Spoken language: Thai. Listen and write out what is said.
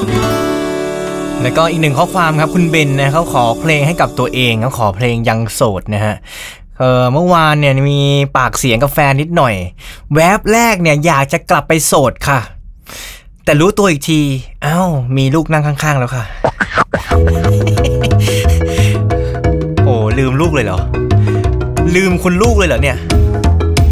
แล้วก็อีกหนึ่งข้อความครับคุณเบนนะเขาขอเพลงให้กับตัวเองเขาขอเพลงยังโสดนะฮะเมื่อวานเนี่ยมีปากเสียงกับแฟนนิดหน่อยแวบแรกเนี่ยอยากจะกลับไปโสดค่ะแต่รู้ตัวอีกทีมีลูกนั่งข้างๆแล้วค่ะ โอ้ลืมลูกเลยเหรอลืมคุณลูกเลยเหรอเนี่ย